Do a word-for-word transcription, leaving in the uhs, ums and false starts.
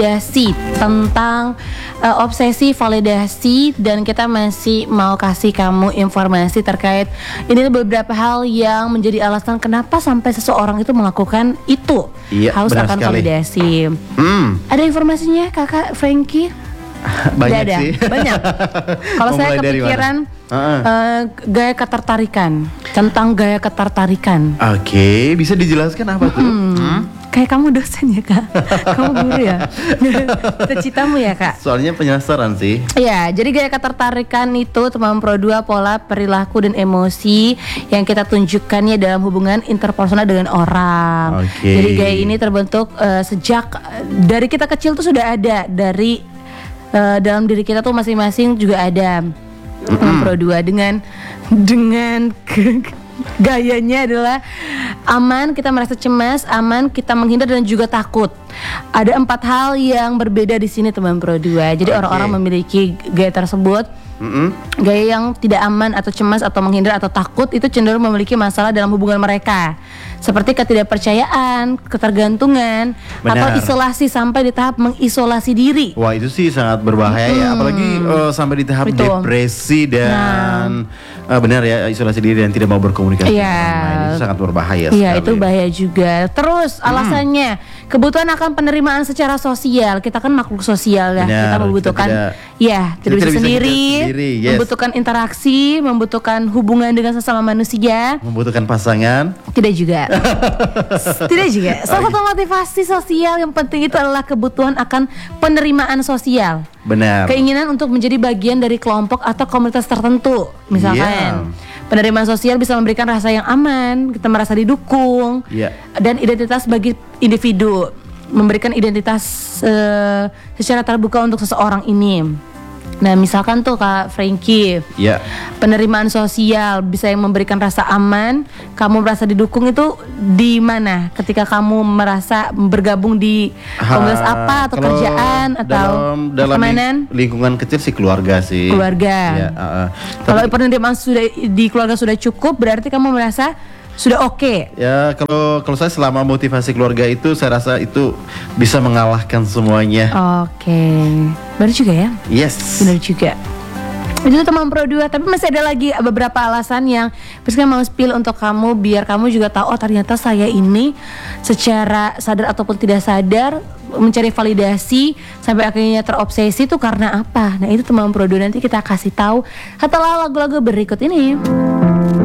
validasi tentang uh, obsesi validasi, dan kita masih mau kasih kamu informasi terkait ini beberapa hal yang menjadi alasan kenapa sampai seseorang itu melakukan itu. Iya, haus benar akan sekali. validasi. Hmm. Ada informasinya Kakak Frankie? Banyak ada, sih. banyak. Kalau Mau saya mulai dari kepikiran Uh-uh. uh, gaya ketertarikan, tentang gaya ketertarikan. Oke, bisa dijelaskan apa tuh? Hmm. Hmm? Kayak kamu dosen ya Kak, kamu guru ya, cita-citamu ya Kak. Soalnya penasaran sih. Ya, jadi gaya ketertarikan itu teman pro dua pola perilaku dan emosi yang kita tunjukkannya dalam hubungan interpersonal dengan orang. Oke. Jadi gaya ini terbentuk uh, sejak uh, dari kita kecil tuh sudah ada, dari uh, dalam diri kita tuh masing-masing juga ada. Teman pro dua dengan dengan gayanya adalah aman, kita merasa cemas, aman, kita menghindar dan juga takut. Ada empat hal yang berbeda di sini teman pro dua. Jadi okay. orang-orang memiliki gaya tersebut. Mm-hmm. Gaya yang tidak aman atau cemas atau menghindar atau takut itu cenderung memiliki masalah dalam hubungan mereka, seperti ketidakpercayaan, ketergantungan, Benar. atau isolasi sampai di tahap mengisolasi diri. Wah, itu sih sangat berbahaya ya, apalagi uh, sampai di tahap Betul. depresi dan nah. uh, benar ya, isolasi diri dan tidak mau berkomunikasi Iya. dengan orang lain. Itu sangat berbahaya Iya, sekali. itu bahaya juga. Terus alasannya kebutuhan akan penerimaan secara sosial. Kita kan makhluk sosial ya. Benar, kita membutuhkan kita tidak- ya, kita tidak bisa tidak bisa sendiri, sendiri, yes. membutuhkan interaksi, membutuhkan hubungan dengan sesama manusia. Membutuhkan pasangan. Tidak juga. Tidak juga. Salah satu motivasi sosial yang penting itu adalah kebutuhan akan penerimaan sosial. Benar. Keinginan untuk menjadi bagian dari kelompok atau komunitas tertentu. Misalkan penerimaan sosial bisa memberikan rasa yang aman, kita merasa didukung, Iya. dan identitas bagi individu, memberikan identitas uh, secara terbuka untuk seseorang ini. Nah, misalkan tuh Kak Frankie, Iya. penerimaan sosial bisa yang memberikan rasa aman, kamu merasa didukung itu di mana? Ketika kamu merasa bergabung di komunitas Ha, apa, atau kalau kerjaan atau dalam, dalam pertemanan? ling- lingkungan kecil sih keluarga sih. Keluarga. Ya, uh, uh. Kalau Tapi- penerimaan sudah di keluarga sudah cukup, berarti kamu merasa sudah oke. Ya, kalau kalau saya selama motivasi keluarga itu saya rasa itu bisa mengalahkan semuanya. Oke, benar juga ya. Yes. Benar juga. Itu teman pro dua, tapi masih ada lagi beberapa alasan yang Priska mau spill untuk kamu, biar kamu juga tahu, oh ternyata saya ini secara sadar ataupun tidak sadar mencari validasi sampai akhirnya terobsesi itu karena apa. Nah, itu teman pro dua nanti kita kasih tahu setelah lagu-lagu berikut ini.